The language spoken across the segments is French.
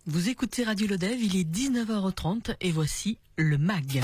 Vous écoutez Radio Lodève, il est 19h30 et voici le MAG.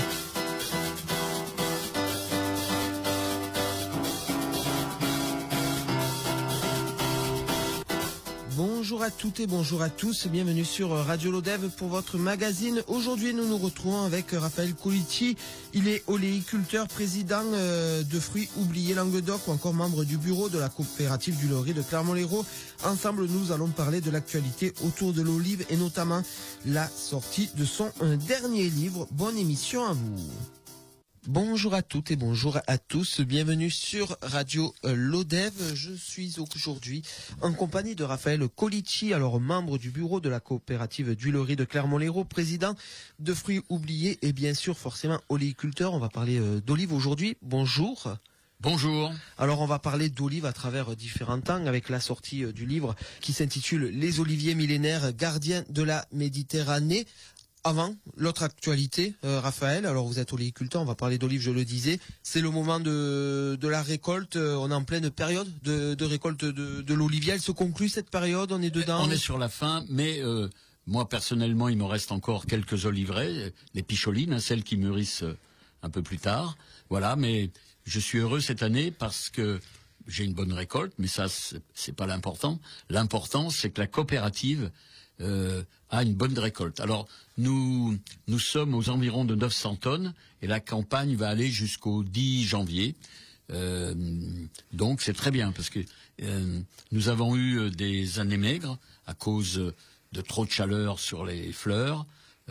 Bonjour à toutes et bonjour à tous, bienvenue sur Radio Lodève pour votre magazine. Aujourd'hui nous nous retrouvons avec Raphaël Colici, il est oléiculteur, président de Fruits Oubliés Languedoc ou encore membre du bureau de la coopérative du Lorry de Clermont-Lérault. Ensemble nous allons parler de l'actualité autour de l'olive et notamment la sortie de son dernier livre. Bonne émission à vous. Bonjour à toutes et bonjour à tous, bienvenue sur Radio Lodève. Je suis aujourd'hui en compagnie de Raphaël Colici, alors membre du bureau de la coopérative d'huilerie de Clermont-Lérault, président de Fruits Oubliés et bien sûr forcément oléiculteur. On va parler d'olive aujourd'hui. Bonjour. Bonjour. Alors on va parler d'olive à travers différents temps avec la sortie du livre qui s'intitule Les oliviers millénaires, gardiens de la Méditerranée. Avant, l'autre actualité, Raphaël, alors vous êtes oléiculteur, on va parler d'olive, je le disais, c'est le moment de la récolte, on est en pleine période de récolte de l'olivier, elle se conclut cette période, on est dedans. On est sur la fin, mais moi personnellement il me reste encore quelques oliveraies, les picholines, celles qui mûrissent un peu plus tard, voilà, mais je suis heureux cette année parce que j'ai une bonne récolte, mais ça c'est pas l'important, l'important c'est que la coopérative a une bonne récolte. Alors, nous sommes aux environs de 900 tonnes et la campagne va aller jusqu'au 10 janvier. Donc, c'est très bien parce que nous avons eu des années maigres à cause de trop de chaleur sur les fleurs,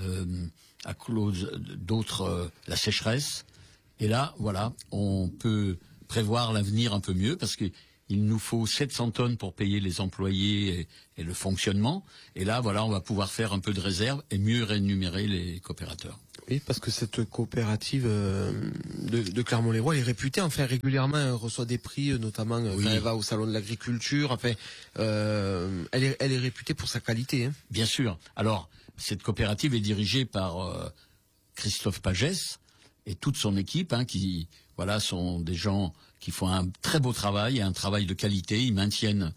à cause d'autres, la sécheresse. Et là, voilà, on peut prévoir l'avenir un peu mieux parce que il nous faut 700 tonnes pour payer les employés et le fonctionnement. Et là, voilà, on va pouvoir faire un peu de réserve et mieux rémunérer les coopérateurs. Oui, parce que cette coopérative de Clermont-Lérault, elle est réputée, enfin régulièrement, elle reçoit des prix, notamment quand elle va au salon de l'agriculture. Enfin, elle est réputée pour sa qualité. Hein. Bien sûr. Alors, cette coopérative est dirigée par Christophe Pagès et toute son équipe, qui voilà sont des gens qui font un très beau travail, un travail de qualité. Ils maintiennent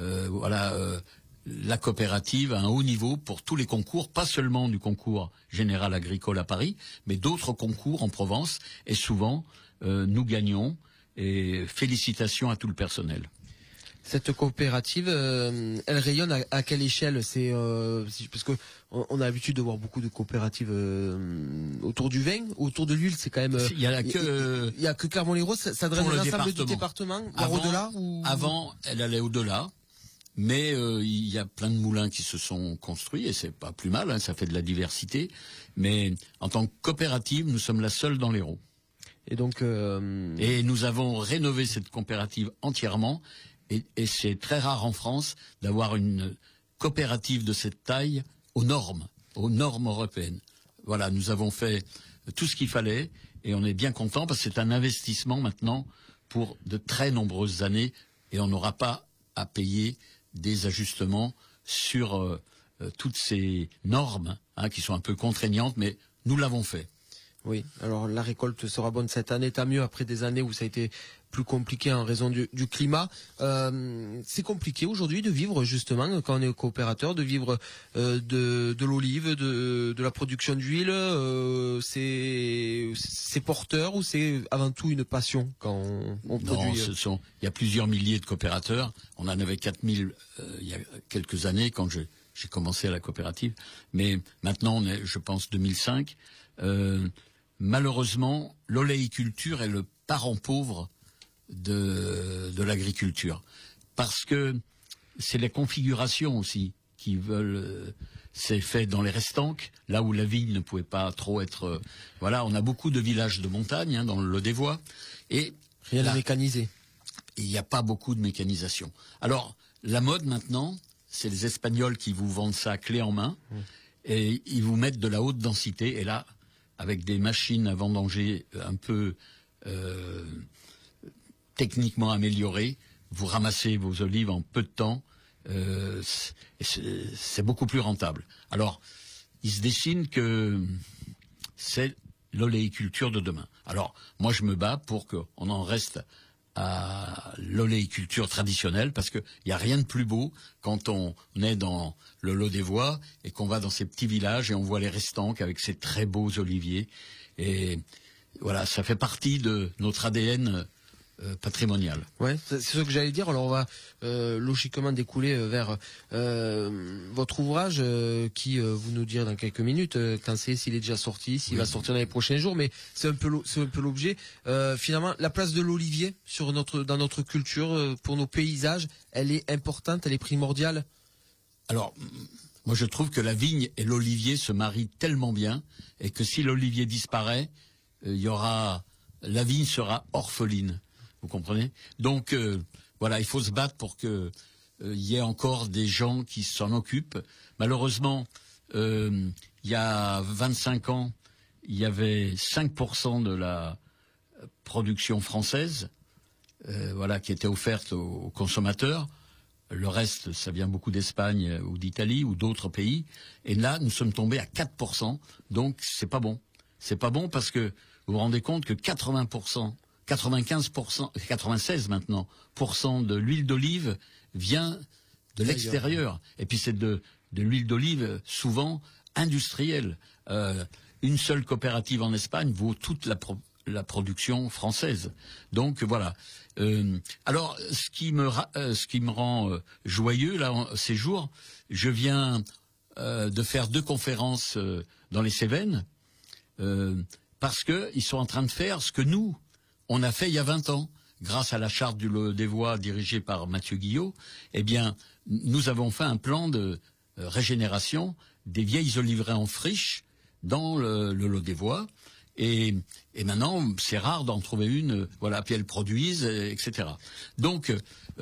la coopérative à un haut niveau pour tous les concours, pas seulement du concours général agricole à Paris, mais d'autres concours en Provence. Et souvent, nous gagnons. Et félicitations à tout le personnel. Cette coopérative, elle rayonne à quelle échelle? C'est parce que on a l'habitude de voir beaucoup de coopératives autour du vin, autour de l'huile, c'est quand même. Il y a que Clermont-Lérault, ça draine l'ensemble du département, voire au-delà. Avant, elle allait au-delà, mais il y a plein de moulins qui se sont construits et c'est pas plus mal, ça fait de la diversité. Mais en tant que coopérative, nous sommes la seule dans l'Hérault. Et donc. Et nous avons rénové cette coopérative entièrement. Et c'est très rare en France d'avoir une coopérative de cette taille aux normes européennes. Voilà, nous avons fait tout ce qu'il fallait et on est bien content parce que c'est un investissement maintenant pour de très nombreuses années et on n'aura pas à payer des ajustements sur toutes ces normes qui sont un peu contraignantes, mais nous l'avons fait. Oui, alors la récolte sera bonne cette année, tant mieux après des années où ça a été plus compliqué en raison du climat. C'est compliqué aujourd'hui de vivre justement quand on est coopérateur, de vivre de l'olive, de la production d'huile. C'est porteur ou c'est avant tout une passion quand on produit? Non, il y a plusieurs milliers de coopérateurs. On en avait 4000 il y a quelques années quand j'ai commencé à la coopérative. Mais maintenant on est, je pense, 2005. Malheureusement, l'oléiculture est le parent pauvre de l'agriculture. Parce que c'est les configurations aussi qui veulent... c'est fait dans les restanques, là où la vigne ne pouvait pas trop être... voilà, on a beaucoup de villages de montagne dans le Lot-des-Voies. Et rien de mécanisé. Il n'y a pas beaucoup de mécanisation. Alors, la mode maintenant, c'est les Espagnols qui vous vendent ça clé en main. Et ils vous mettent de la haute densité. Et là, avec des machines à vendanger un peu techniquement améliorées, vous ramassez vos olives en peu de temps. C'est beaucoup plus rentable. Alors, il se dessine que c'est l'oléiculture de demain. Alors, moi, je me bats pour qu'on en reste à l'oléiculture traditionnelle, parce qu'il n'y a rien de plus beau quand on est dans le Lot des Voies et qu'on va dans ces petits villages et on voit les restanques avec ces très beaux oliviers. Et voilà, ça fait partie de notre ADN patrimonial. Ouais, c'est ce que j'allais dire. Alors on va logiquement découler vers votre ouvrage qui vous nous dire dans quelques minutes quand s'il est déjà sorti, s'il va sortir dans les prochains jours. Mais c'est un peu l'objet. Finalement, la place de l'olivier dans notre culture, pour nos paysages, elle est importante, elle est primordiale. Alors, moi je trouve que la vigne et l'olivier se marient tellement bien, et que si l'olivier disparaît, la vigne sera orpheline. Vous comprenez? Donc voilà, il faut se battre pour que y ait encore des gens qui s'en occupent. Malheureusement, il y a 25 ans, il y avait 5% de la production française, qui était offerte aux consommateurs. Le reste, ça vient beaucoup d'Espagne ou d'Italie ou d'autres pays. Et là, nous sommes tombés à 4%. Donc, c'est pas bon. C'est pas bon parce que vous vous rendez compte que 95%, 96 maintenant, de l'huile d'olive vient de l'extérieur. Et puis c'est de l'huile d'olive souvent industrielle. Une seule coopérative en Espagne vaut toute la production française. Donc voilà. Alors ce qui me rend joyeux là ces jours, je viens de faire 2 conférences dans les Cévennes parce que ils sont en train de faire ce que nous on a fait il y a 20 ans, grâce à la charte du Lot des Voies dirigée par Mathieu Guillot. Eh bien, nous avons fait un plan de régénération des vieilles oliveraies en friche dans le Lot des Voies. Et maintenant, c'est rare d'en trouver une. Voilà, puis elles produisent, etc. Donc,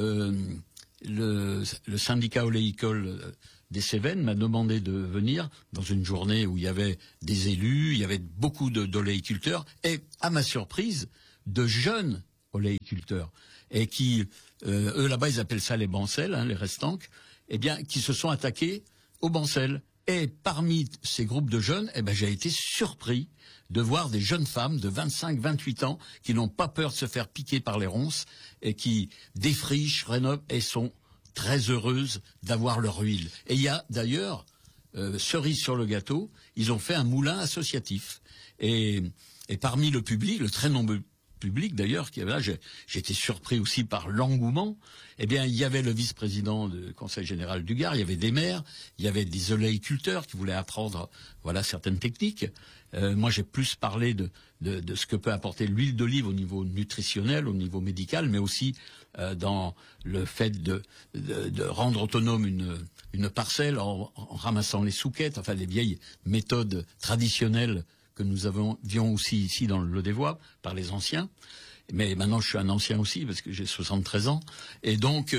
le syndicat oléicole des Cévennes m'a demandé de venir dans une journée où il y avait des élus, il y avait beaucoup d'oléiculteurs, et à ma surprise, de jeunes oléiculteurs, et qui, eux là-bas, ils appellent ça les bancelles, les restanques, eh bien, qui se sont attaqués aux bancelles. Et parmi ces groupes de jeunes, j'ai été surpris de voir des jeunes femmes de 25-28 ans qui n'ont pas peur de se faire piquer par les ronces et qui défrichent, rénovent et sont très heureuses d'avoir leur huile. Et il y a d'ailleurs, cerise sur le gâteau, ils ont fait un moulin associatif. Et parmi le public, le très nombreux public d'ailleurs, qui avait là, j'ai été surpris aussi par l'engouement. Eh bien, il y avait le vice-président du Conseil général du Gard, il y avait des maires, il y avait des oléiculteurs qui voulaient apprendre, certaines techniques. Moi, j'ai plus parlé de ce que peut apporter l'huile d'olive au niveau nutritionnel, au niveau médical, mais aussi dans le fait de rendre autonome une parcelle en ramassant les souquettes, les vieilles méthodes traditionnelles que nous avions aussi ici dans le Lot des Voies par les anciens. Mais maintenant, je suis un ancien aussi parce que j'ai 73 ans. Et donc,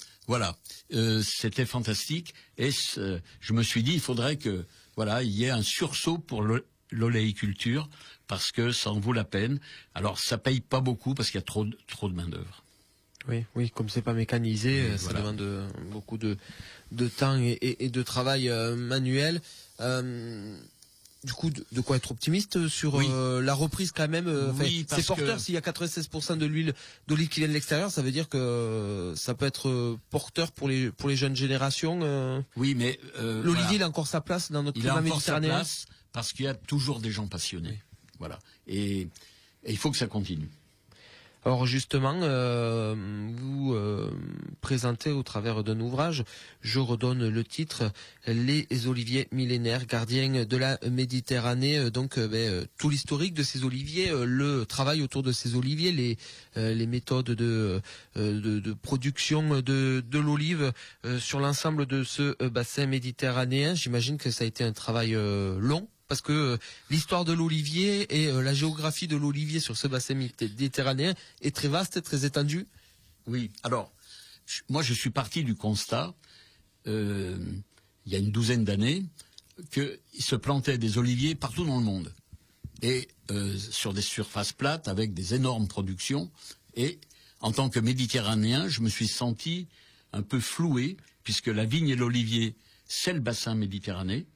c'était fantastique. Et je me suis dit, il faudrait que, il y ait un sursaut pour l'oléiculture parce que ça en vaut la peine. Alors, ça paye pas beaucoup parce qu'il y a trop de main d'œuvre. Oui, comme c'est pas mécanisé, ça demande beaucoup de temps et de travail manuel. Du coup, de quoi être optimiste sur la reprise quand même. C'est porteur. S'il y a 96% de l'huile d'olive qui vient de l'extérieur, ça veut dire que ça peut être porteur pour les jeunes générations. Oui, mais l'olivier, il a encore sa place dans notre climat méditerranéen. Il a encore sa place parce qu'il y a toujours des gens passionnés. Voilà. Et il faut que ça continue. Alors justement, vous présentez au travers d'un ouvrage, je redonne le titre, Les oliviers millénaires, gardiens de la Méditerranée. Donc tout l'historique de ces oliviers, le travail autour de ces oliviers, les méthodes de production de l'olive sur l'ensemble de ce bassin méditerranéen. J'imagine que ça a été un travail long. Parce que l'histoire de l'olivier et la géographie de l'olivier sur ce bassin méditerranéen est très vaste et très étendue. Oui, alors, moi je suis parti du constat, il y a une douzaine d'années, qu'il se plantait des oliviers partout dans le monde. Et sur des surfaces plates avec des énormes productions. Et en tant que Méditerranéen, je me suis senti un peu floué, puisque la vigne et l'olivier, c'est le bassin méditerranéen.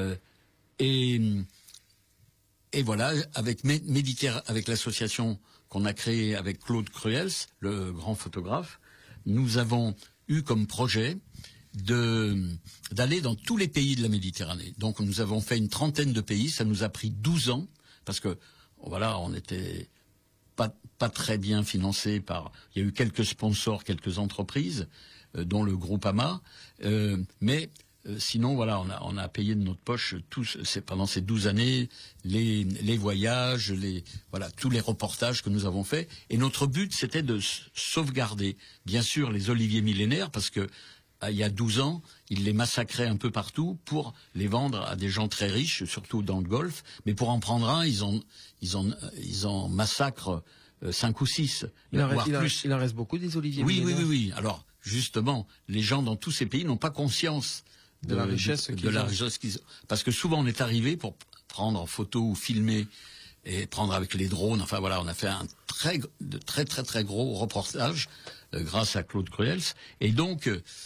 Et voilà, avec l'association qu'on a créé avec Claude Cruels, le grand photographe. Nous avons eu comme projet d'aller dans tous les pays de la Méditerranée. Donc nous avons fait une trentaine de pays, ça nous a pris 12 ans, parce que voilà, on était pas très bien financé par... Il y a eu quelques sponsors, quelques entreprises, dont le groupe AMA, mais sinon, voilà, on a payé de notre poche pendant ces 12 années les voyages, tous les reportages que nous avons faits. Et notre but, c'était de sauvegarder, bien sûr, les oliviers millénaires, parce que il y a 12 ans, ils les massacraient un peu partout pour les vendre à des gens très riches, surtout dans le Golfe. Mais pour en prendre un, ils en massacrent 5 ou 6, voire plus. Il en reste beaucoup des oliviers. Oui. Alors, justement, les gens dans tous ces pays n'ont pas conscience de la richesse qu'ils ont. Parce que souvent, on est arrivé pour prendre en photo ou filmer et prendre avec les drones. Enfin, voilà, on a fait un très gros reportage grâce à Claude Cruels. Et donc,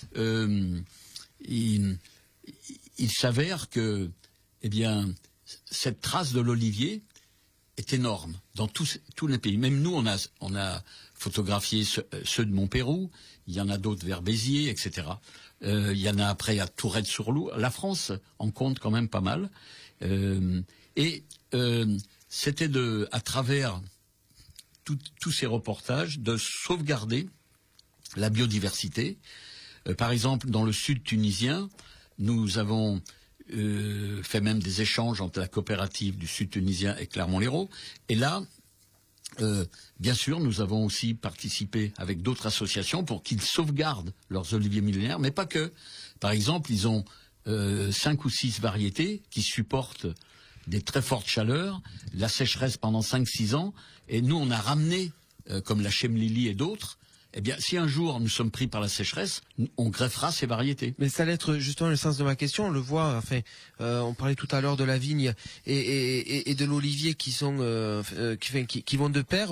il s'avère que, eh bien, cette trace de l'olivier est énorme dans tous les pays. Même nous, on a photographié ceux de Montpérou. Il y en a d'autres vers Béziers, etc. Il y en a après à Tourette-sur-Loup. La France en compte quand même pas mal. C'était à travers tous ces reportages, de sauvegarder la biodiversité. Par exemple, dans le sud tunisien, nous avons fait même des échanges entre la coopérative du sud tunisien et Clermont-Lérault. Et là, bien sûr, nous avons aussi participé avec d'autres associations pour qu'ils sauvegardent leurs oliviers millénaires, mais pas que. Par exemple, ils ont 5 ou 6 variétés qui supportent des très fortes chaleurs, la sécheresse pendant 5-6 ans, et nous on a ramené, comme la chemlili et d'autres, eh bien, si un jour nous sommes pris par la sécheresse, on greffera ces variétés. Mais ça allait être justement le sens de ma question. On le voit. Enfin, on parlait tout à l'heure de la vigne et de l'olivier qui vont de pair.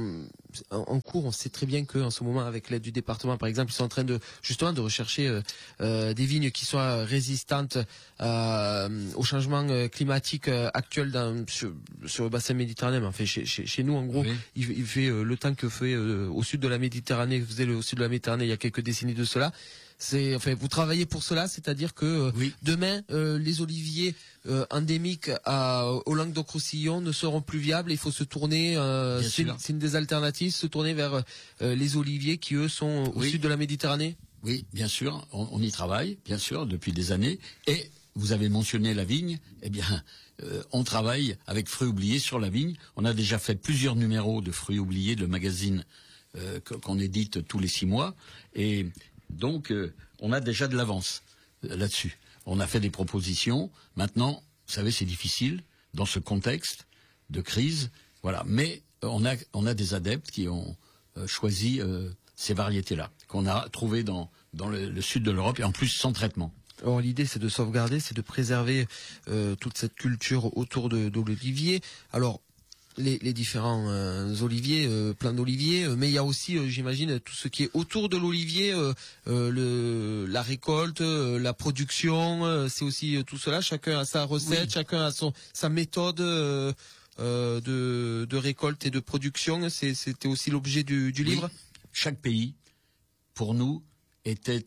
En cours, on sait très bien qu'en ce moment, avec l'aide du département, par exemple, ils sont en train de rechercher des vignes qui soient résistantes au changement climatique actuel sur le bassin méditerranéen. Enfin, chez nous, en gros, oui. il fait le temps que fait au sud de la Méditerranée, au sud de la Méditerranée il y a quelques décennies de cela. Vous travaillez pour cela, c'est-à-dire que oui. Demain, les oliviers endémiques au Languedoc-Roussillon ne seront plus viables. Il faut se tourner, c'est une des alternatives, se tourner vers les oliviers qui, eux, sont au sud de la Méditerranée. Oui, bien sûr, on y travaille, bien sûr, depuis des années. Et vous avez mentionné la vigne, eh bien, on travaille avec Fruits oubliés sur la vigne. On a déjà fait plusieurs numéros de Fruits oubliés, le magazine qu'on édite tous les 6 mois. Et donc, on a déjà de l'avance là-dessus. On a fait des propositions. Maintenant, vous savez, c'est difficile dans ce contexte de crise. Voilà. Mais on a des adeptes qui ont choisi ces variétés-là, qu'on a trouvées dans le sud de l'Europe, et en plus sans traitement. Alors l'idée, c'est de sauvegarder, c'est de préserver toute cette culture autour de l'olivier. Alors, les différents oliviers, plants d'oliviers, mais il y a aussi, j'imagine, tout ce qui est autour de l'olivier, la récolte, la production, c'est aussi tout cela. Chacun a sa recette, oui. Chacun a sa méthode de récolte et de production. C'était aussi l'objet du livre. Chaque pays, pour nous, était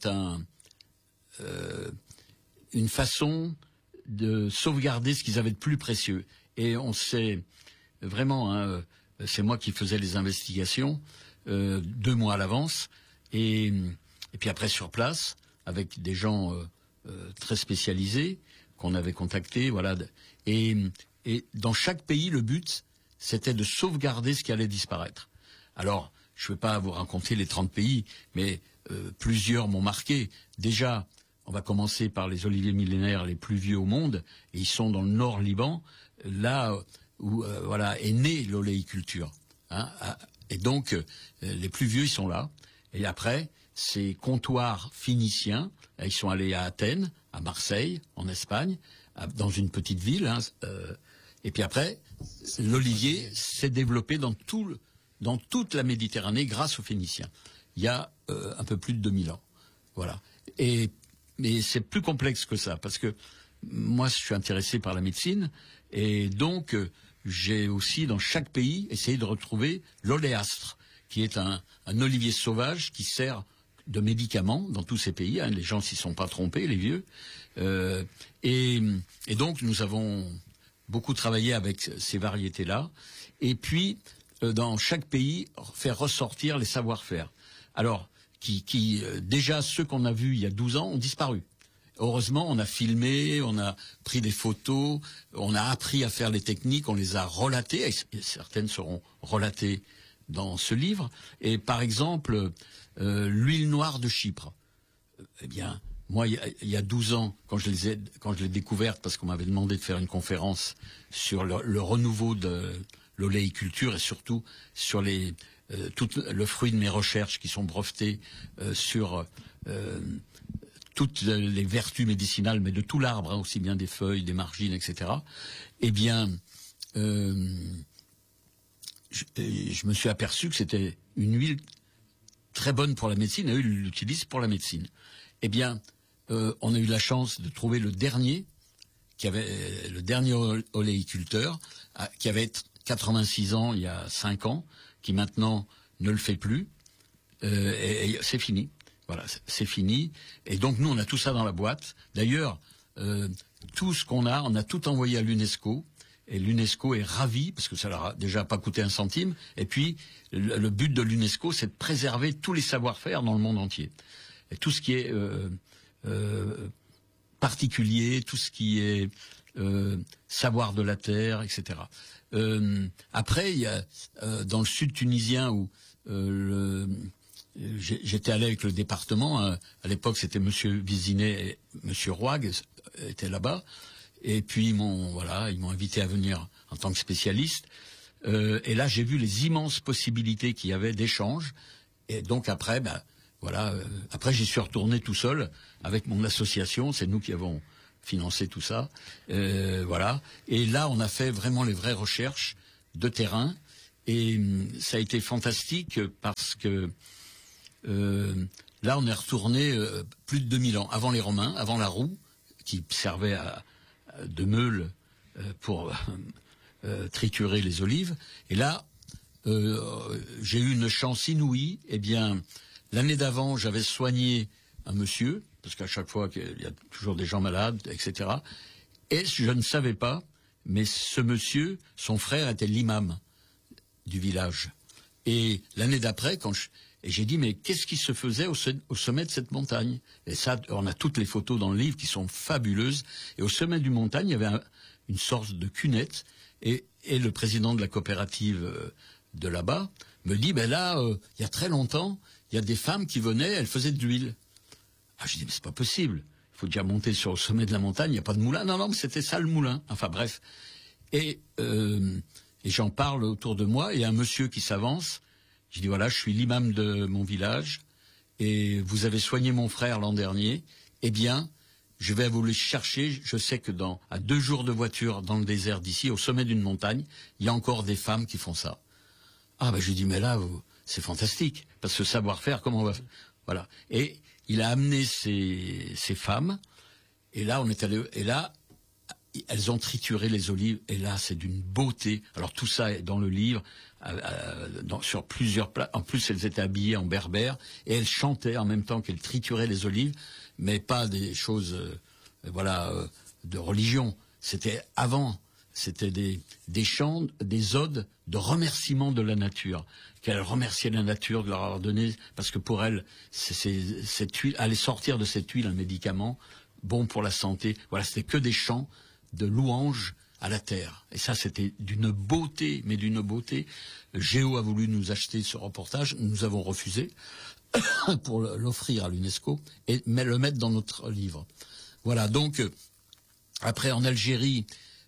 une façon de sauvegarder ce qu'ils avaient de plus précieux. Et on sait... Vraiment, c'est moi qui faisais les investigations 2 mois à l'avance, et puis après sur place avec des gens très spécialisés qu'on avait contactés, voilà. Et dans chaque pays, le but c'était de sauvegarder ce qui allait disparaître. Alors, je ne vais pas vous raconter les 30 pays, mais plusieurs m'ont marqué. Déjà, on va commencer par les oliviers millénaires les plus vieux au monde, et ils sont dans le nord Liban, là où est née l'oléiculture. Et donc, les plus vieux, ils sont là. Et après, ces comptoirs phéniciens, ils sont allés à Athènes, à Marseille, en Espagne, dans une petite ville. Et puis après, l'olivier s'est développé dans toute la Méditerranée grâce aux Phéniciens. Il y a un peu plus de 2000 ans. Voilà. Mais c'est plus complexe que ça, parce que moi, je suis intéressé par la médecine, et donc... j'ai aussi dans chaque pays essayé de retrouver l'oléastre, qui est un olivier sauvage qui sert de médicament dans tous ces pays. Les gens s'y sont pas trompés, les vieux. Et donc nous avons beaucoup travaillé avec ces variétés-là. Et puis dans chaque pays faire ressortir les savoir-faire. Alors déjà ceux qu'on a vus il y a 12 ans ont disparu. Heureusement, on a filmé, on a pris des photos, on a appris à faire les techniques, on les a relatées, et certaines seront relatées dans ce livre. Et par exemple, l'huile noire de Chypre. Eh bien, moi, il y a 12 ans, quand je l'ai découverte, parce qu'on m'avait demandé de faire une conférence sur le renouveau de l'oléiculture et surtout sur tout le fruit de mes recherches qui sont brevetées sur toutes les vertus médicinales, mais de tout l'arbre, aussi bien des feuilles, des margines, etc. Eh bien, je me suis aperçu que c'était une huile très bonne pour la médecine, et eux, ils l'utilisent pour la médecine. Eh bien, on a eu la chance de trouver le dernier oléiculteur, qui avait 86 ans il y a 5 ans, qui maintenant ne le fait plus, et c'est fini. Voilà, c'est fini. Et donc, nous, on a tout ça dans la boîte. D'ailleurs, tout ce qu'on a, on a tout envoyé à l'UNESCO. Et l'UNESCO est ravi, parce que ça leur a déjà pas coûté un centime. Et puis, le but de l'UNESCO, c'est de préserver tous les savoir-faire dans le monde entier. Et tout ce qui est particulier, tout ce qui est savoir de la terre, etc. Après, il y a dans le sud tunisien où j'étais allé avec le département. À l'époque, c'était Monsieur Vizinet et Monsieur Roig étaient là-bas. Et puis ils m'ont invité à venir en tant que spécialiste. Et là, j'ai vu les immenses possibilités qu'il y avait d'échange. Et donc après, après j'y suis retourné tout seul avec mon association. C'est nous qui avons financé tout ça. Voilà. Et là, on a fait vraiment les vraies recherches de terrain. Et ça a été fantastique parce que là, on est retourné plus de 2000 ans avant les Romains, avant la roue, qui servait de meule pour triturer les olives. Et là, j'ai eu une chance inouïe. Eh bien, l'année d'avant, j'avais soigné un monsieur, parce qu'à chaque fois, il y a toujours des gens malades, etc. Et je ne savais pas, mais ce monsieur, son frère était l'imam du village. Et l'année d'après, et j'ai dit, mais qu'est-ce qui se faisait au sommet de cette montagne? Et ça, on a toutes les photos dans le livre qui sont fabuleuses. Et au sommet du montagne, il y avait une sorte de cunette. Et le président de la coopérative de là-bas me dit, là, il y a très longtemps, il y a des femmes qui venaient, elles faisaient de l'huile. Ah, je dis, mais c'est pas possible. Il faut déjà monter sur le sommet de la montagne, il n'y a pas de moulin. Non, mais c'était ça le moulin. Enfin bref. Et j'en parle autour de moi, et un monsieur qui s'avance. Je dis, voilà, je suis l'imam de mon village, et vous avez soigné mon frère l'an dernier. Eh bien, je vais vous le chercher. Je sais que à 2 jours de voiture dans le désert d'ici, au sommet d'une montagne, il y a encore des femmes qui font ça. Ah, je dis, mais là, c'est fantastique. Parce que savoir-faire, comment on va... Voilà. Et il a amené ces femmes, et là, elles ont trituré les olives, et là, c'est d'une beauté. Alors, tout ça est dans le livre, sur plusieurs plats. En plus, elles étaient habillées en berbère, et elles chantaient en même temps qu'elles trituraient les olives, mais pas des choses, de religion. C'était avant. C'était des chants, des odes de remerciement de la nature. Qu'elles remerciaient la nature de leur avoir donné, parce que pour elles, cette huile, allait sortir de cette huile un médicament bon pour la santé. Voilà, c'était que des chants de louanges à la terre. Et ça, c'était d'une beauté, mais d'une beauté. Géo a voulu nous acheter ce reportage, nous avons refusé pour l'offrir à l'UNESCO, mais le mettre dans notre livre. Voilà, donc, après en Algérie,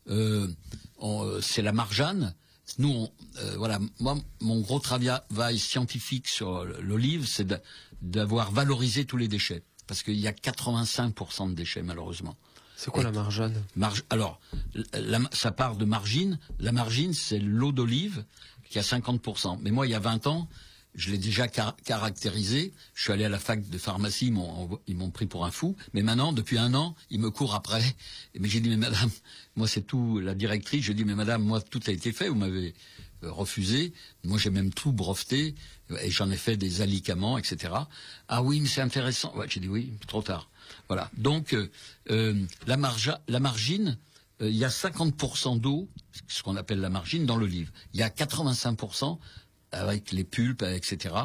c'est la marjane. Nous, moi, mon gros travail scientifique sur l'olive, c'est d'avoir valorisé tous les déchets. Parce qu'il y a 85% de déchets, malheureusement. C'est quoi la marjane? Alors, ça part de margine. La margine, c'est l'eau d'olive qui a 50%. Mais moi, il y a 20 ans, je l'ai déjà caractérisé. Je suis allé à la fac de pharmacie, ils m'ont pris pour un fou. Mais maintenant, depuis 1 an, ils me courent après. Mais j'ai dit, mais madame, moi c'est tout, la directrice, je dis, mais madame, moi tout a été fait, vous m'avez refusé. Moi j'ai même tout breveté, et j'en ai fait des alicaments, etc. Ah oui, mais c'est intéressant. Ouais, j'ai dit oui, trop tard. Voilà. Donc, la margine, il y a 50% d'eau, ce qu'on appelle la margine, dans l'olive. Il y a 85% avec les pulpes, etc.,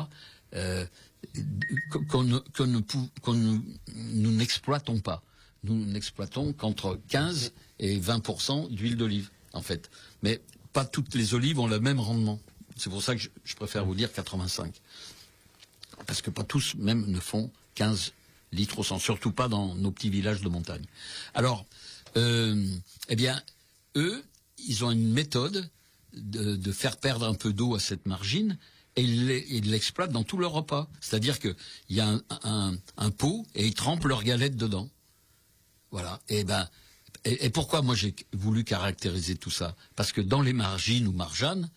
nous n'exploitons pas. Nous n'exploitons qu'entre 15 et 20% d'huile d'olive, en fait. Mais pas toutes les olives ont le même rendement. C'est pour ça que je préfère vous dire 85. Parce que pas tous, même, ne font 15 litres au 100, surtout pas dans nos petits villages de montagne. Alors, eh bien, eux, ils ont une méthode de faire perdre un peu d'eau à cette margine, et ils l'exploitent dans tout leur repas. C'est-à-dire qu'il y a un pot, et ils trempent leur galette dedans. Voilà. Et pourquoi moi j'ai voulu caractériser tout ça? Parce que dans les margines ou marjanes,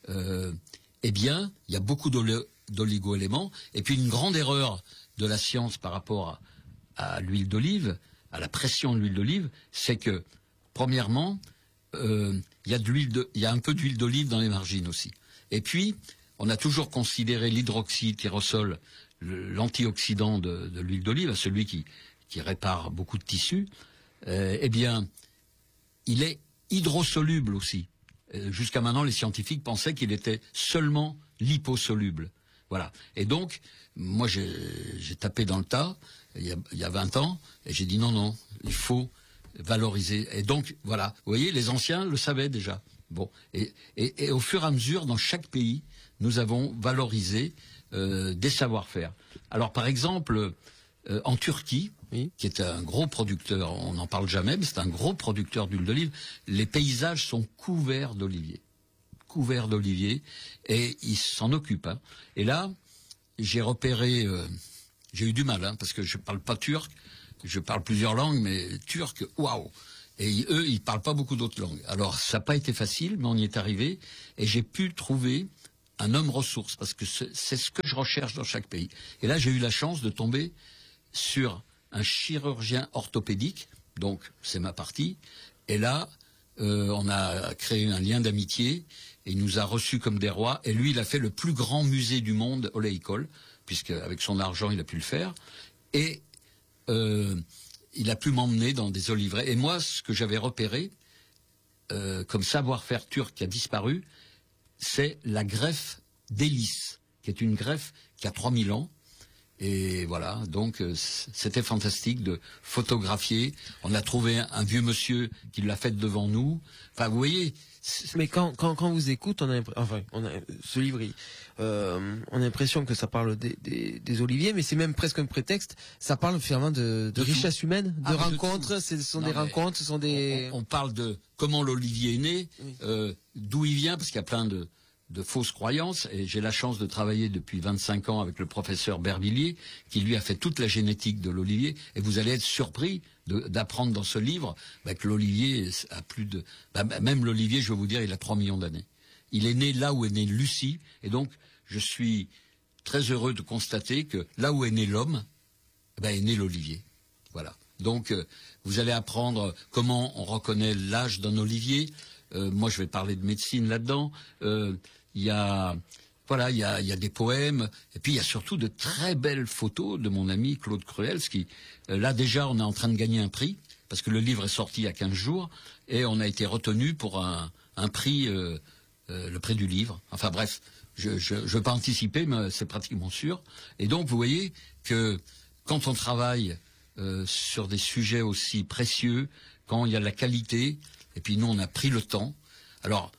eh bien, il y a beaucoup d'oligo-éléments, et puis une grande erreur de la science par rapport à l'huile d'olive, à la pression de l'huile d'olive, c'est que, premièrement, il y a un peu d'huile d'olive dans les margines aussi. Et puis, on a toujours considéré l'hydroxytyrosol, l'antioxydant de l'huile d'olive, celui qui répare beaucoup de tissus, eh bien, il est hydrosoluble aussi. Jusqu'à maintenant, les scientifiques pensaient qu'il était seulement liposoluble. Voilà. Et donc, moi, j'ai tapé dans le tas, il y a 20 ans, et j'ai dit non, il faut valoriser. Et donc, voilà, vous voyez, les anciens le savaient déjà. Bon, et au fur et à mesure, dans chaque pays, nous avons valorisé des savoir-faire. Alors, par exemple, en Turquie, oui, qui est un gros producteur, on n'en parle jamais, mais c'est un gros producteur d'huile d'olive, les paysages sont couverts d'oliviers. Couverts d'oliviers, et ils s'en occupent. Hein. Et là, j'ai repéré, j'ai eu du mal, hein, parce que je parle pas turc, je parle plusieurs langues, mais turc, waouh. Et eux, ils parlent pas beaucoup d'autres langues. Alors, ça n'a pas été facile, mais on y est arrivé, et j'ai pu trouver un homme ressource, parce que c'est ce que je recherche dans chaque pays. Et là, j'ai eu la chance de tomber sur un chirurgien orthopédique, donc c'est ma partie, et là, on a créé un lien d'amitié, et il nous a reçus comme des rois, et lui, il a fait le plus grand musée du monde, oléicole, puisque avec son argent, il a pu le faire, et il a pu m'emmener dans des oliveraies. Et moi, ce que j'avais repéré, comme savoir-faire turc qui a disparu, c'est la greffe d'hélice, qui est une greffe qui a 3000 ans. Et voilà, donc c'était fantastique de photographier. On a trouvé un vieux monsieur qui l'a fait devant nous. Enfin, vous voyez. Mais quand on vous écoute, on a ce livre, on a l'impression que ça parle des oliviers, mais c'est même presque un prétexte. Ça parle finalement de richesse humaine, de rencontres. Ce sont des rencontres, ce sont des. On parle de comment l'olivier est né, oui, d'où il vient, parce qu'il y a plein de fausses croyances, et j'ai la chance de travailler depuis 25 ans avec le professeur Bervilliers, qui lui a fait toute la génétique de l'olivier, et vous allez être surpris d'apprendre dans ce livre que l'olivier a plus de... même l'olivier, je vais vous dire, il a 3 millions d'années. Il est né là où est né Lucie, et donc je suis très heureux de constater que là où est né l'homme, est né l'olivier. Voilà. Donc vous allez apprendre comment on reconnaît l'âge d'un olivier. Moi, je vais parler de médecine là-dedans. Il y a des poèmes, et puis il y a surtout de très belles photos de mon ami Claude Cruels, qui, là déjà, on est en train de gagner un prix, parce que le livre est sorti il y a 15 jours, et on a été retenu pour un prix, le prix du livre. Enfin bref, je ne veux pas anticiper, mais c'est pratiquement sûr. Et donc, vous voyez que quand on travaille sur des sujets aussi précieux, quand il y a de la qualité, et puis nous, on a pris le temps. Alors,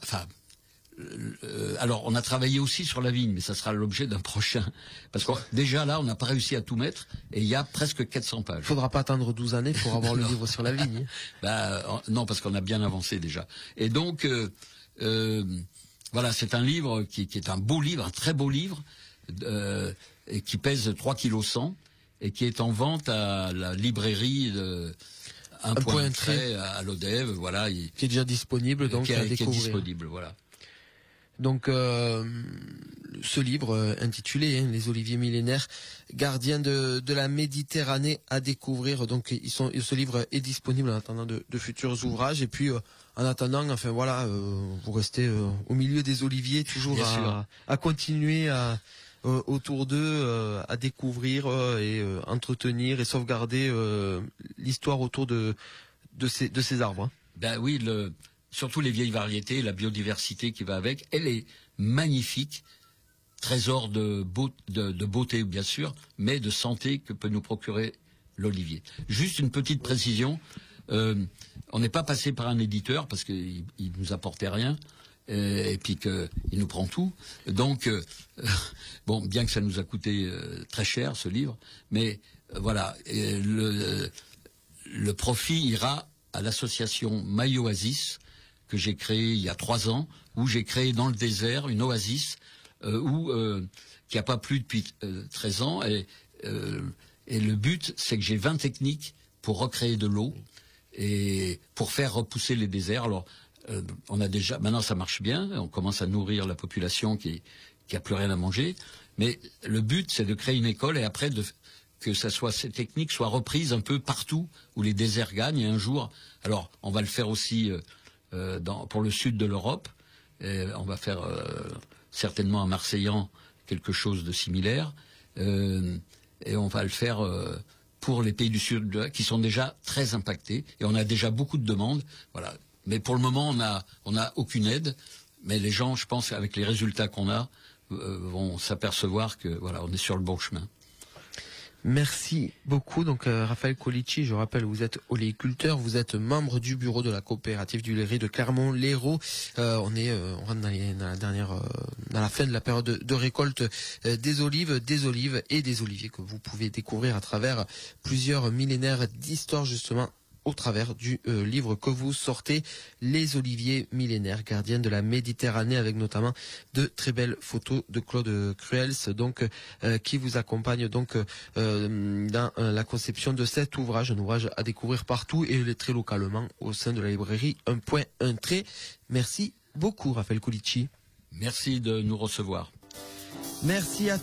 on a travaillé aussi sur la vigne, mais ça sera l'objet d'un prochain. Parce que déjà là, on n'a pas réussi à tout mettre, et il y a presque 400 pages. Il ne faudra pas attendre 12 années pour avoir le livre sur la vigne. Non, parce qu'on a bien avancé déjà. Et donc, voilà, c'est un livre qui est un beau livre, un très beau livre, et qui pèse 3 kg 100, et qui est en vente à la librairie de... Un point trait à l'Odève, voilà. Qui est déjà disponible, donc, à découvrir. Qui est disponible, voilà. Donc, ce livre intitulé Les oliviers millénaires, gardiens de la Méditerranée, à découvrir. Donc ce livre est disponible en attendant de futurs ouvrages. Et puis en attendant, enfin voilà, vous restez au milieu des oliviers, toujours à continuer autour d'eux, à découvrir et entretenir et sauvegarder l'histoire autour de ces arbres. Ben oui, surtout les vieilles variétés, la biodiversité qui va avec, elle est magnifique, trésor de beauté bien sûr, mais de santé que peut nous procurer l'olivier. Juste une petite précision, on n'est pas passé par un éditeur parce qu'il nous apportait rien. Et puis qu'il nous prend tout. Donc, bon, bien que ça nous a coûté très cher ce livre, mais voilà, le profit ira à l'association My Oasis que j'ai créée il y a 3 ans, où j'ai créé dans le désert une oasis qui n'a pas plu depuis 13 ans. Et le but, c'est que j'ai 20 techniques pour recréer de l'eau et pour faire repousser les déserts. Alors, on a déjà, maintenant ça marche bien, on commence à nourrir la population qui a plus rien à manger, mais le but c'est de créer une école et après que ces techniques soient reprises un peu partout où les déserts gagnent. Et un jour, alors on va le faire aussi pour le sud de l'Europe, on va faire certainement à Marseillan quelque chose de similaire, et on va le faire pour les pays du sud qui sont déjà très impactés, et on a déjà beaucoup de demandes, voilà. Mais pour le moment, on n'a aucune aide. Mais les gens, je pense, avec les résultats qu'on a, vont s'apercevoir que voilà, on est sur le bon chemin. Merci beaucoup. Donc Raphaël Colici, je rappelle, vous êtes oléiculteur, vous êtes membre du bureau de la coopérative d'huilerie de Clermont-Lérault. On rentre dans la fin de la période de récolte des olives et des oliviers que vous pouvez découvrir à travers plusieurs millénaires d'histoire, justement, au travers du livre que vous sortez, Les oliviers millénaires, gardiens de la Méditerranée, avec notamment de très belles photos de Claude Cruels, donc qui vous accompagne donc dans la conception de cet ouvrage, un ouvrage à découvrir partout et très localement au sein de la librairie Un Point Un Trait. Merci beaucoup, Raphaël Colici. Merci de nous recevoir. Merci à